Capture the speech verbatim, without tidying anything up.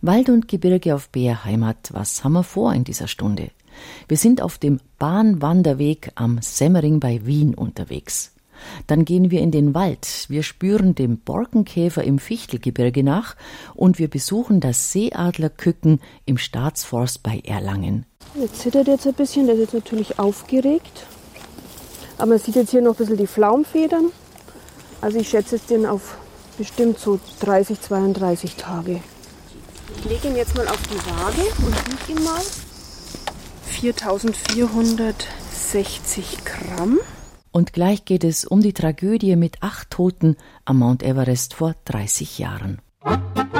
Wald und Gebirge auf B R Heimat, was haben wir vor in dieser Stunde? Wir sind auf dem Bahnwanderweg am Semmering bei Wien unterwegs. Dann gehen wir in den Wald, wir spüren dem Borkenkäfer im Fichtelgebirge nach und wir besuchen das Seeadlerküken im Staatsforst bei Erlangen. Jetzt zittert jetzt ein bisschen, der ist jetzt natürlich aufgeregt. Aber man sieht jetzt hier noch ein bisschen die Flaumfedern. Also ich schätze jetzt den auf bestimmt so dreißig, zweiunddreißig Tage. Ich lege ihn jetzt mal auf die Waage und wiege ihn mal. viertausendvierhundertsechzig Gramm. Und gleich geht es um die Tragödie mit acht Toten am Mount Everest vor dreißig Jahren.